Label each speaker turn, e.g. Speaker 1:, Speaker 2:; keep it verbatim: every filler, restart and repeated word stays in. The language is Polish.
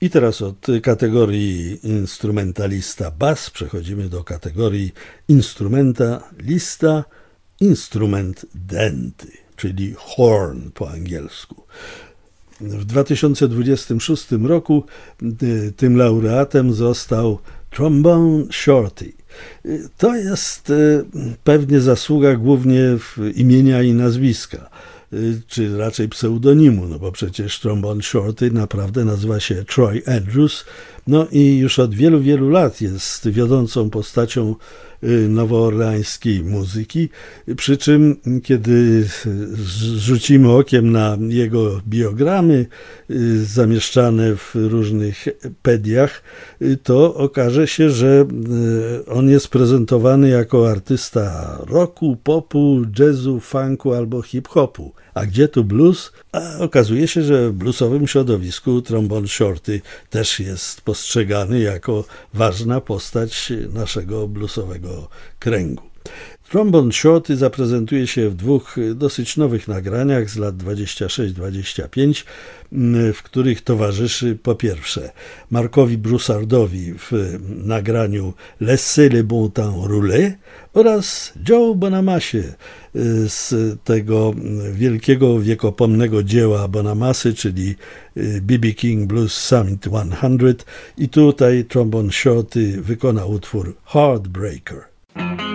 Speaker 1: I teraz od kategorii instrumentalista bass przechodzimy do kategorii instrumentalista instrument denty, czyli horn po angielsku. W dwa tysiące dwudziestym szóstym roku tym laureatem został Trombone Shorty. To jest pewnie zasługa głównie imienia i nazwiska, czy raczej pseudonimu, no bo przecież Trombone Shorty naprawdę nazywa się Troy Andrews, no i już od wielu, wielu lat jest wiodącą postacią nowoorleańskiej muzyki, przy czym kiedy rzucimy okiem na jego biogramy zamieszczane w różnych pediach, to okaże się, że on jest prezentowany jako artysta rocku, popu, jazzu, funku albo hip-hopu. A gdzie tu blues? A okazuje się, że w bluesowym środowisku Trombone Shorty też jest postrzegany jako ważna postać naszego bluesowego kręgu. Trombone Shorty zaprezentuje się w dwóch dosyć nowych nagraniach z lat dwadzieścia sześć dwadzieścia pięć, w których towarzyszy po pierwsze Markowi Broussardowi w nagraniu Laissez le bon temps rouler oraz Joe Bonamasse z tego wielkiego, wiekopomnego dzieła Bonamassy, czyli B B King Blues Summit sto. I tutaj Trombone Shorty wykona utwór Heartbreaker.